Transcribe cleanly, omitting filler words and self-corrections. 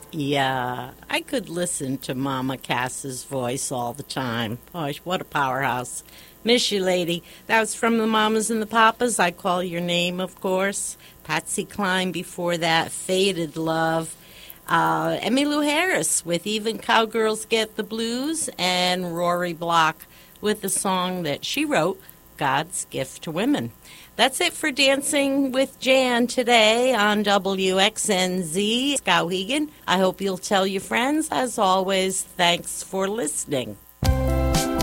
Yeah, I could listen to Mama Cass's voice all the time. Gosh, what a powerhouse. Miss you, lady. That was from the Mamas and the Papas. I Call Your Name, of course. Patsy Cline before that. Faded Love. Emmylou Harris with Even Cowgirls Get the Blues. And Rory Block with the song that she wrote, God's Gift to Women. That's it for Dancing with Jan today on WXNZ. Skowhegan. I hope you'll tell your friends. As always, thanks for listening.